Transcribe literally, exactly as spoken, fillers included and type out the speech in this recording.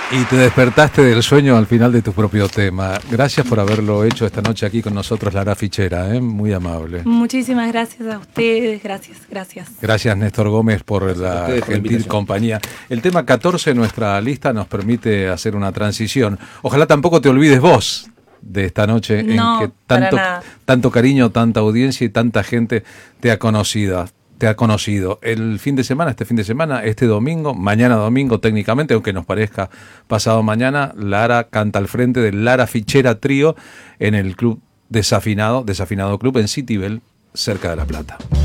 Y te despertaste del sueño al final de tu propio tema. Gracias por haberlo hecho esta noche aquí con nosotros, Lara Fichera, ¿eh? Muy amable. Muchísimas gracias a ustedes, gracias, gracias. Gracias, Néstor Gómez, por la gentil compañía. El tema catorce en nuestra lista nos permite hacer una transición. Ojalá tampoco te olvides vos de esta noche no, en que tanto, tanto cariño, tanta audiencia y tanta gente te ha conocido. Te ha conocido el fin de semana, este fin de semana, este domingo, mañana domingo técnicamente, aunque nos parezca pasado mañana, Lara canta al frente del Lara Fichera Trío en el Club Desafinado, Desafinado Club en Citibel, cerca de La Plata.